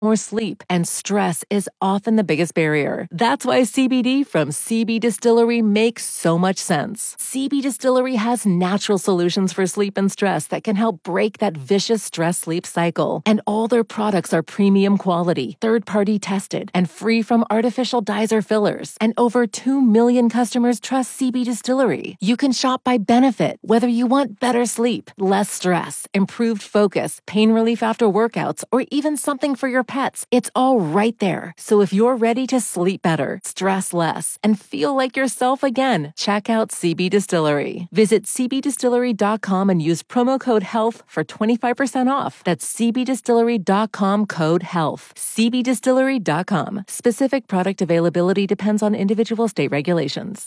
more sleep, and stress is often the biggest barrier. That's why CBD from CB Distillery makes so much sense. CB Distillery has natural solutions for sleep and stress that can help break that vicious stress-sleep cycle. And all their products are premium quality, third-party tested, and free from artificial dyes or fillers. And over 2 million customers trust CB Distillery. You can shop by benefit, whether you want better sleep, less stress, improved focus, pain relief after workouts, or even something for your pets. It's all right there. So if you're ready to sleep better, stress less, and feel like yourself again, check out CB Distillery. Visit cbdistillery.com and use promo code HEALTH for 25% off. That's cbdistillery.com, code HEALTH. cbdistillery.com. Specific product availability depends on individual state regulations.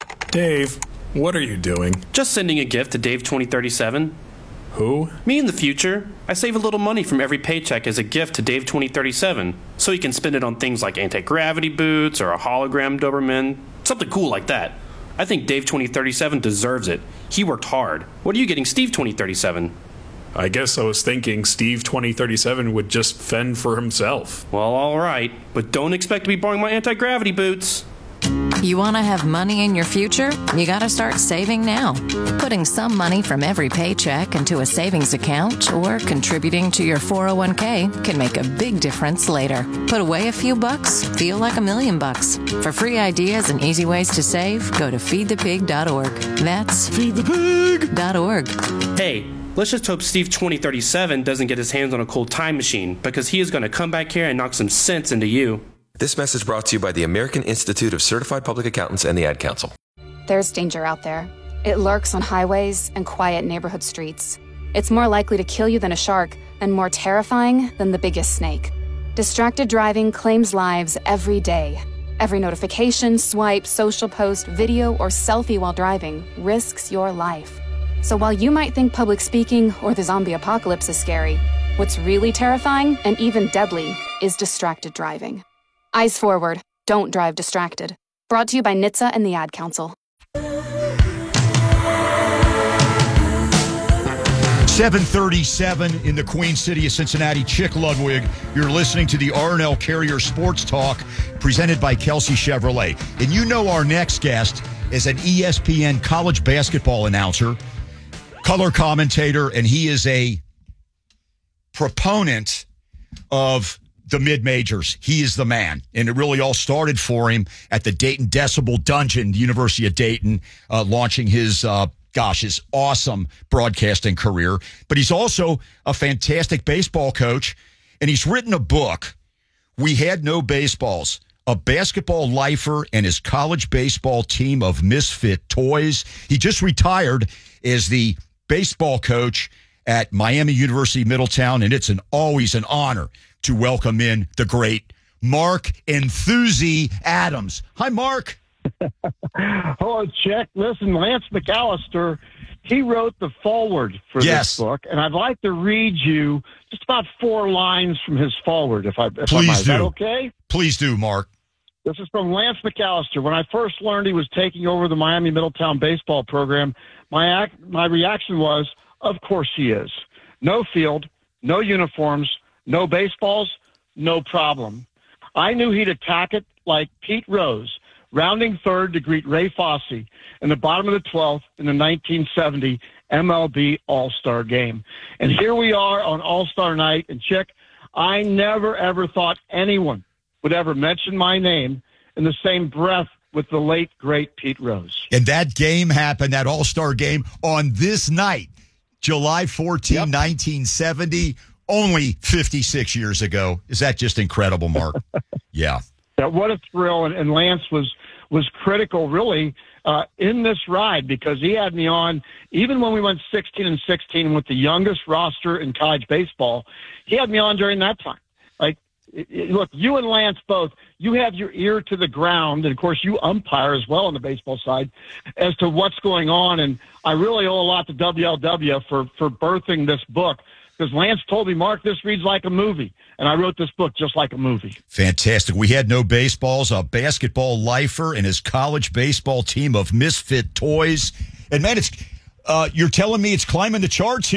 Dave, what are you doing? Just sending a gift to Dave 2037. Who? Me in the future. I save a little money from every paycheck as a gift to Dave 2037, so he can spend it on things like anti-gravity boots or a hologram Doberman, something cool like that. I think Dave 2037 deserves it. He worked hard. What are you getting Steve 2037? I guess I was thinking Steve 2037 would just fend for himself. Well, all right, but don't expect to be borrowing my anti-gravity boots. You want to have money in your future? You got to start saving now. Putting some money from every paycheck into a savings account or contributing to your 401k can make a big difference later. Put away a few bucks, feel like $1 million. For free ideas and easy ways to save, go to feedthepig.org. That's feedthepig.org. Hey, let's just hope Steve 2037 doesn't get his hands on a cool time machine, because he is going to come back here and knock some sense into you. This message brought to you by the American Institute of Certified Public Accountants and the Ad Council. There's danger out there. It lurks on highways and quiet neighborhood streets. It's more likely to kill you than a shark and more terrifying than the biggest snake. Distracted driving claims lives every day. Every notification, swipe, social post, video, or selfie while driving risks your life. So while you might think public speaking or the zombie apocalypse is scary, what's really terrifying and even deadly is distracted driving. Eyes forward. Don't drive distracted. Brought to you by NHTSA and the Ad Council. 7:37 in the Queen City of Cincinnati. Chick Ludwig, you're listening to the R&L Carrier Sports Talk presented by Kelsey Chevrolet. And you know our next guest is an ESPN college basketball announcer, color commentator, and he is a proponent of the mid-majors. He is the man. And it really all started for him at the Dayton Decibel Dungeon, the University of Dayton, launching his awesome broadcasting career. But he's also a fantastic baseball coach, and he's written a book, We Had No Baseballs, a basketball lifer and his college baseball team of misfit toys. He just retired as the baseball coach at Miami University Middletown, and it's always an honor to welcome in the great Mark Enthusey Adams. Hi, Mark. Hello, Chick. Listen, Lance McAllister, he wrote the foreword for this book, and I'd like to read you just about 4 lines from his foreword, if I might. Is that okay? Please do, Mark. This is from Lance McAllister. When I first learned he was taking over the Miami Middletown baseball program, my reaction was, of course he is. No field, no uniforms, no baseballs, no problem. I knew he'd attack it like Pete Rose, rounding third to greet Ray Fosse in the bottom of the 12th in the 1970 MLB All-Star Game. And here we are on All-Star Night. And, Chick, I never, ever thought anyone would ever mention my name in the same breath with the late, great Pete Rose. And that game happened, that All-Star Game, on this night, July 14, 1970, only 56 years ago. Is that just incredible, Mark? Yeah. What a thrill. And Lance was critical, really, in this ride, because he had me on, even when we went 16-16 with the youngest roster in college baseball, he had me on during that time. Like, look, you and Lance both, you have your ear to the ground, and, of course, you umpire as well on the baseball side as to what's going on. And I really owe a lot to WLW for birthing this book, because Lance told me, Mark, this reads like a movie. And I wrote this book just like a movie. Fantastic. We Had No Baseballs, a basketball lifer and his college baseball team of misfit toys. And, man, it's you're telling me it's climbing the charts here.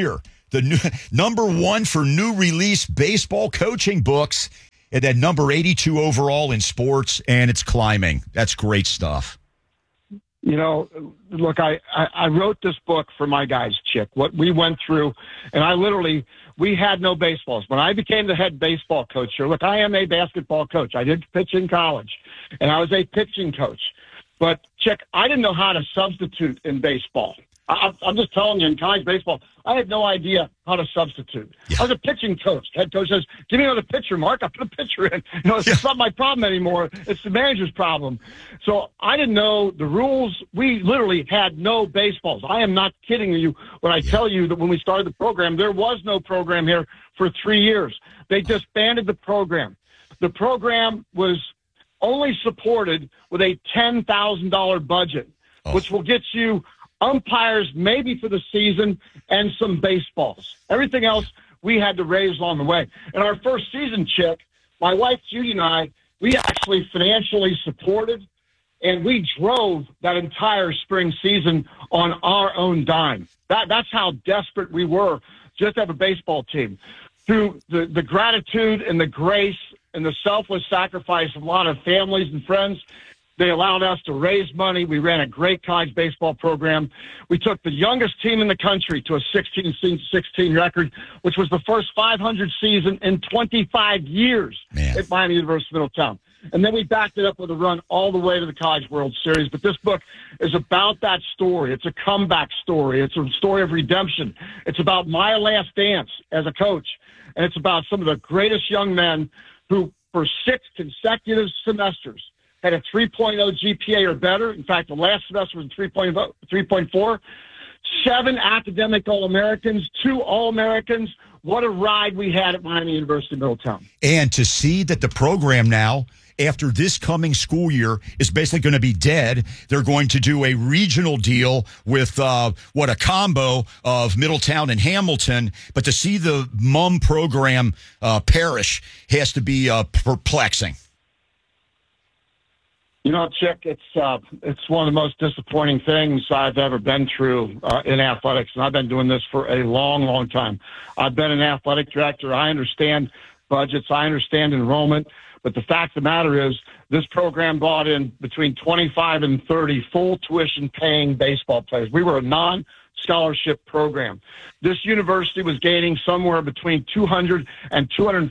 the new, number 1 for new release baseball coaching books, and then number 82 overall in sports, and it's climbing. That's great stuff. You know, look, I wrote this book for my guys, Chick, what we went through, and we had no baseballs. When I became the head baseball coach here, look, I am a basketball coach. I did pitch in college, and I was a pitching coach. But, Chick, I didn't know how to substitute in baseball. I'm just telling you, in college baseball, I had no idea how to substitute. Yeah. I was a pitching coach. Head coach says, give me another pitcher, Mark. I put a pitcher in. It's not my problem anymore. It's the manager's problem. So I didn't know the rules. We literally had no baseballs. I am not kidding you when I tell you that when we started the program, there was no program here for 3 years. They disbanded the program. The program was only supported with a $10,000 budget, which will get you umpires maybe for the season and some baseballs. Everything else we had to raise along the way. In our first season, Chick, my wife Judy and I, we actually financially supported, and we drove that entire spring season on our own dime. That's how desperate we were just to have a baseball team. Through the gratitude and the grace and the selfless sacrifice of a lot of families and friends, they allowed us to raise money. We ran a great college baseball program. We took the youngest team in the country to a 16-16 record, which was the first 500 season in 25 years at Miami University Middletown. And then we backed it up with a run all the way to the College World Series. But this book is about that story. It's a comeback story. It's a story of redemption. It's about my last dance as a coach. And it's about some of the greatest young men who, for 6 consecutive semesters, had a 3.0 GPA or better. In fact, the last semester was 3.4. 7 academic All-Americans, 2 All-Americans. What a ride we had at Miami University Middletown. And to see that the program now, after this coming school year, is basically going to be dead. They're going to do a regional deal with a combo of Middletown and Hamilton. But to see the MUM program perish has to be perplexing. You know, Chick, it's one of the most disappointing things I've ever been through in athletics, and I've been doing this for a long, long time. I've been an athletic director. I understand budgets. I understand enrollment. But the fact of the matter is this program brought in between 25 and 30 full tuition-paying baseball players. We were a non-scholarship program. This university was gaining somewhere between $200,000 and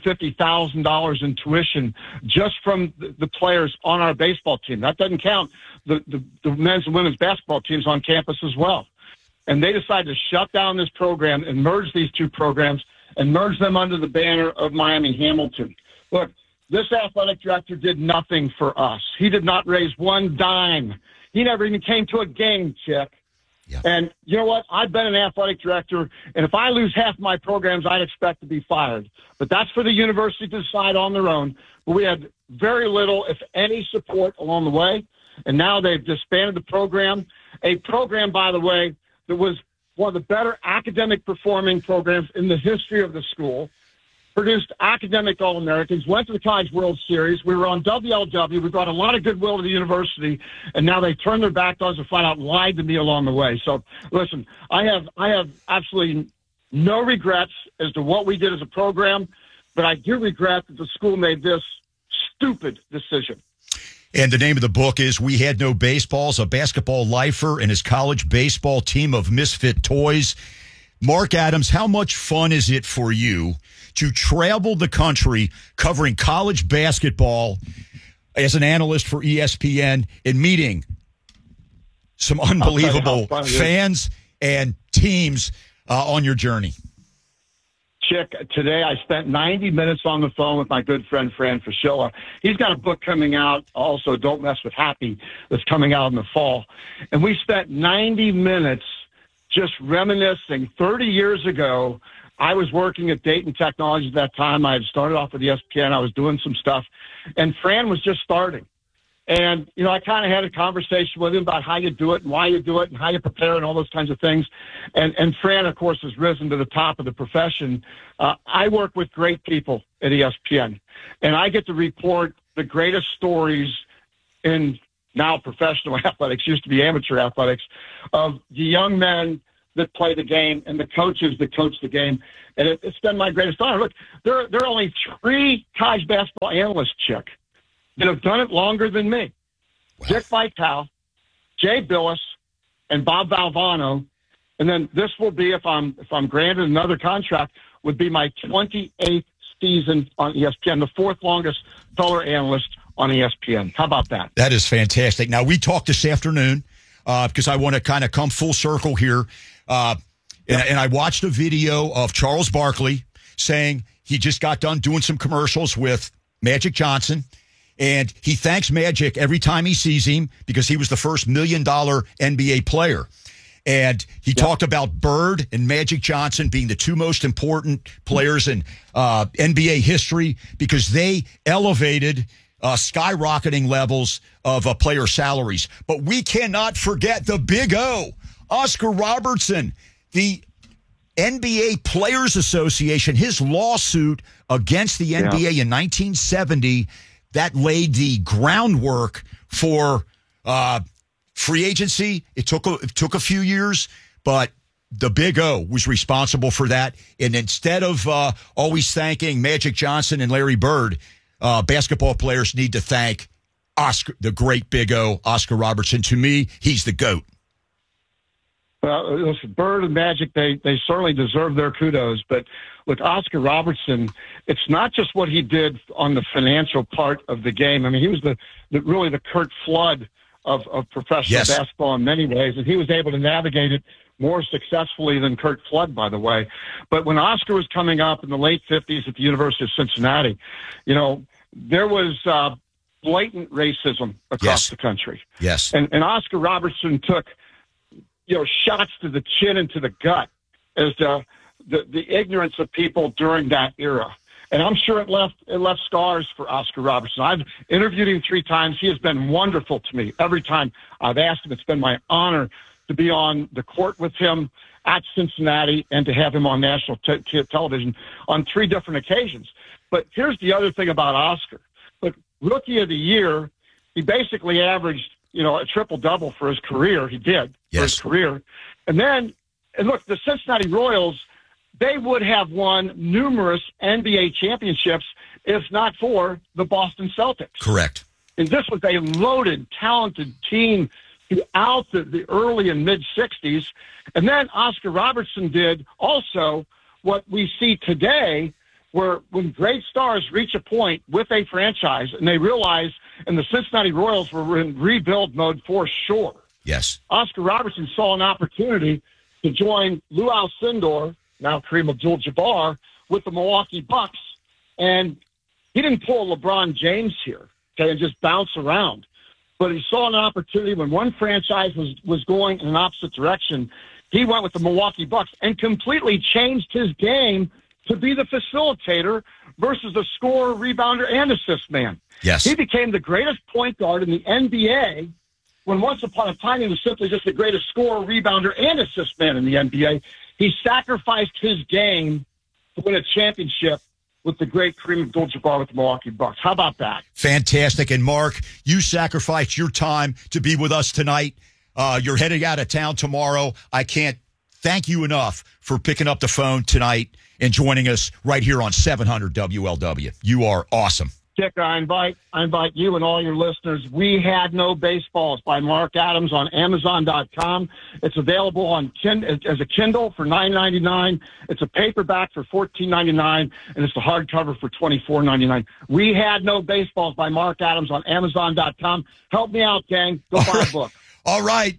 $250,000 in tuition just from the players on our baseball team. That doesn't count the men's and women's basketball teams on campus as well. And they decided to shut down this program and merge these two programs and merge them under the banner of Miami Hamilton. Look, this athletic director did nothing for us. He did not raise one dime. He never even came to a game, Chick. Yeah. And you know what? I've been an athletic director, and if I lose half my programs, I'd expect to be fired. But that's for the university to decide on their own. But we had very little, if any, support along the way, and now they've disbanded the program. A program, by the way, that was one of the better academic performing programs in the history of the school. Produced academic All-Americans, went to the College World Series. We were on WLW. We brought a lot of goodwill to the university, and now they turned their back on us and flat out lied to me along the way. So, listen, I have absolutely no regrets as to what we did as a program, but I do regret that the school made this stupid decision. And the name of the book is We Had No Baseballs, a basketball lifer and his college baseball team of misfit toys. Mark Adams, how much fun is it for you to travel the country covering college basketball as an analyst for ESPN and meeting some unbelievable fans and teams on your journey? Chick, today I spent 90 minutes on the phone with my good friend Fran Fraschilla. He's got a book coming out, also Don't Mess with Happy, that's coming out in the fall. And we spent 90 minutes just reminiscing. 30 years ago, I was working at Dayton Technologies at that time. I had started off with ESPN. I was doing some stuff, and Fran was just starting. And, you know, I kind of had a conversation with him about how you do it and why you do it and how you prepare and all those kinds of things. And Fran, of course, has risen to the top of the profession. I work with great people at ESPN, and I get to report the greatest stories in now professional athletics, used to be amateur athletics, of the young men that play the game and the coaches that coach the game. And it's been my greatest honor. Look, there are only 3 college basketball analysts, Chick, that have done it longer than me. Wow. Dick Vitale, Jay Billis, and Bob Valvano. And then this will be, if I'm granted another contract, would be my 28th season on ESPN, the 4th longest color analyst on ESPN. How about that? That is fantastic. Now, we talked this afternoon because I want to kind of come full circle here. And I watched a video of Charles Barkley saying he just got done doing some commercials with Magic Johnson. And he thanks Magic every time he sees him because he was the first $1 million NBA player. And he talked about Bird and Magic Johnson being the 2 most important players in NBA history because they elevated skyrocketing levels of player salaries. But we cannot forget the Big O, Oscar Robertson, the NBA Players Association, his lawsuit against the NBA in 1970 that laid the groundwork for free agency. It took a few years, but the Big O was responsible for that. And instead of always thanking Magic Johnson and Larry Bird, basketball players need to thank Oscar, the great Big O, Oscar Robertson. To me, he's the GOAT. Well, listen, Bird and Magic, they certainly deserve their kudos. But with Oscar Robertson, it's not just what he did on the financial part of the game. I mean, he was really the Curt Flood of professional basketball in many ways, and he was able to navigate it more successfully than Curt Flood, by the way. But when Oscar was coming up in the late 50s at the University of Cincinnati, there was blatant racism across the country. Yes. And Oscar Robertson took shots to the chin and to the gut as the ignorance of people during that era. And I'm sure it left scars for Oscar Robertson. I've interviewed him 3 times. He has been wonderful to me. Every time I've asked him, it's been my honor to be on the court with him at Cincinnati and to have him on national television on 3 different occasions. But here's the other thing about Oscar. Look, Rookie of the Year, he basically averaged a triple-double for his career. He did for his career. And look, the Cincinnati Royals, they would have won numerous NBA championships if not for the Boston Celtics. Correct. And this was a loaded, talented team throughout the early and mid-'60s. And then Oscar Robertson did also what we see today, where when great stars reach a point with a franchise and they realize, and the Cincinnati Royals were in rebuild mode for sure. Yes. Oscar Robertson saw an opportunity to join Lou Alcindor, now Kareem Abdul-Jabbar, with the Milwaukee Bucks. And he didn't pull LeBron James here, and just bounce around. But he saw an opportunity when one franchise was going in an opposite direction. He went with the Milwaukee Bucks and completely changed his game to be the facilitator versus the scorer, rebounder, and assist man. Yes. He became the greatest point guard in the NBA when once upon a time he was simply just the greatest scorer, rebounder, and assist man in the NBA. He sacrificed his game to win a championship with the great Kareem Abdul-Jabbar with the Milwaukee Bucks. How about that? Fantastic. And, Mark, you sacrificed your time to be with us tonight. You're heading out of town tomorrow. I can't thank you enough for picking up the phone tonight and joining us right here on 700 WLW. You are awesome. Dick, I invite you and all your listeners. We Had No Baseballs by Mark Adams on Amazon.com. It's available on as a Kindle for $9.99. It's a paperback for $14.99, and it's a hardcover for $24.99. We Had No Baseballs by Mark Adams on Amazon.com. Help me out, gang. Go buy a book. All right.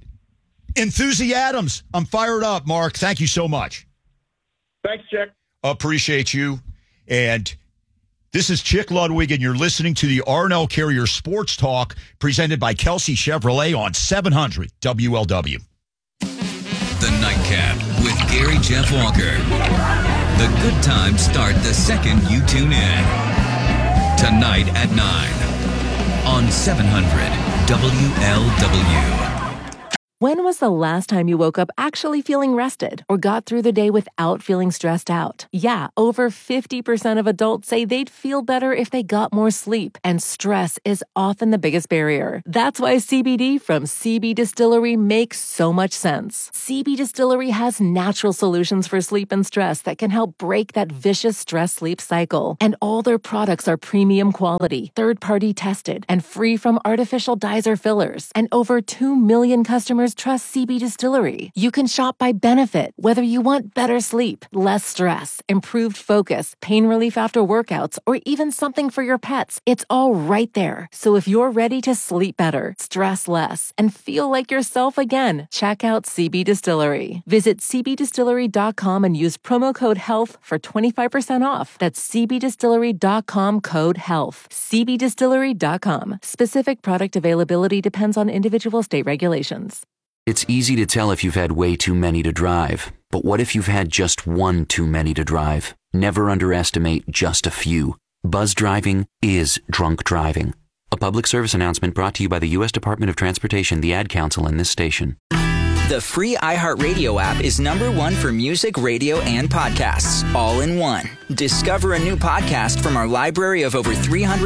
Adams. I'm fired up, Mark. Thank you so much. Thanks, Chick. Appreciate you. And this is Chick Ludwig, and you're listening to the R&L Carrier Sports Talk presented by Kelsey Chevrolet on 700 WLW. The Nightcap with Gary Jeff Walker. The good times start the second you tune in. Tonight at 9 on 700 WLW. When was the last time you woke up actually feeling rested or got through the day without feeling stressed out? Yeah, over 50% of adults say they'd feel better if they got more sleep, and stress is often the biggest barrier. That's why CBD from CB Distillery makes so much sense. CB Distillery has natural solutions for sleep and stress that can help break that vicious stress-sleep cycle. And all their products are premium quality, third-party tested, and free from artificial dyes or fillers. And over 2 million customers trust CB Distillery. You can shop by benefit, whether you want better sleep, less stress, improved focus, pain relief after workouts, or even something for your pets. It's all right there. So if you're ready to sleep better, stress less, and feel like yourself again, check out CB Distillery. Visit cbdistillery.com and use promo code HEALTH for 25% off. That's cbdistillery.com, code HEALTH. cbdistillery.com. Specific product availability depends on individual state regulations. It's easy to tell if you've had way too many to drive. But what if you've had just one too many to drive? Never underestimate just a few. Buzz driving is drunk driving. A public service announcement brought to you by the U.S. Department of Transportation, the Ad Council, and this station. The free iHeartRadio app is #1 for music, radio, and podcasts, all in one. Discover a new podcast from our library of over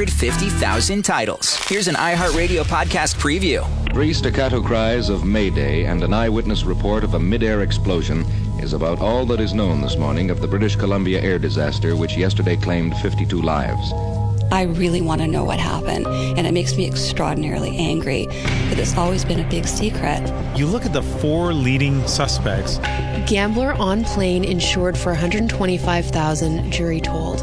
350,000 titles. Here's an iHeartRadio podcast preview. 3 staccato cries of Mayday and an eyewitness report of a mid-air explosion is about all that is known this morning of the British Columbia air disaster, which yesterday claimed 52 lives. I really want to know what happened, and it makes me extraordinarily angry that it's always been a big secret. You look at the 4 leading suspects. Gambler on plane insured for $125,000, jury told.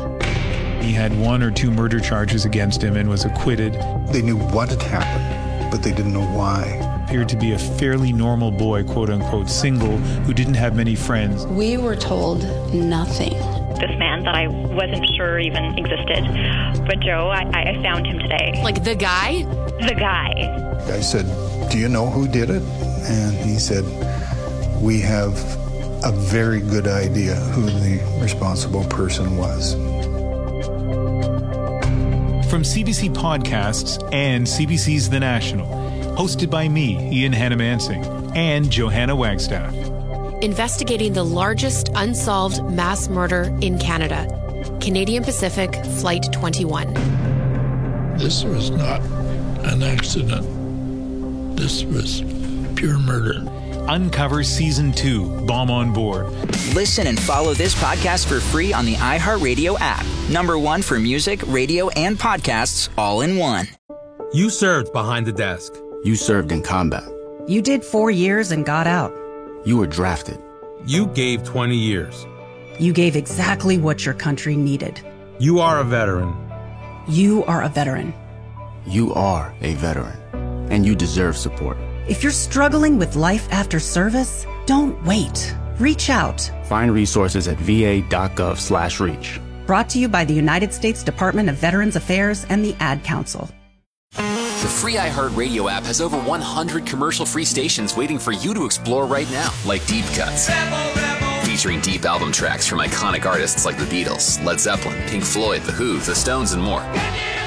He had 1 or 2 murder charges against him and was acquitted. They knew what had happened, but they didn't know why. Appeared to be a fairly normal boy, quote unquote, single, who didn't have many friends. We were told nothing. This man that I wasn't sure even existed. But Joe, I found him today. Like the guy? The guy. I said, "Do you know who did it?" And he said, "We have a very good idea who the responsible person was." From CBC Podcasts and CBC's The National, hosted by me, Ian Hannamansing, and Johanna Wagstaff. Investigating the largest unsolved mass murder in Canada. Canadian Pacific Flight 21. This was not an accident. This was pure murder. Uncover Season 2, Bomb on Board. Listen and follow this podcast for free on the iHeartRadio app. #1 for music, radio, and podcasts, all in one. You served behind the desk. You served in combat. You did 4 years and got out. You were drafted. You gave 20 years. You gave exactly what your country needed. You are a veteran. You are a veteran. You are a veteran. And you deserve support. If you're struggling with life after service, don't wait. Reach out. Find resources at va.gov/reach. Brought to you by the United States Department of Veterans Affairs and the Ad Council. The free iHeartRadio app has over 100 commercial-free stations waiting for you to explore right now, like Deep Cuts, featuring deep album tracks from iconic artists like the Beatles, Led Zeppelin, Pink Floyd, The Who, The Stones, and more.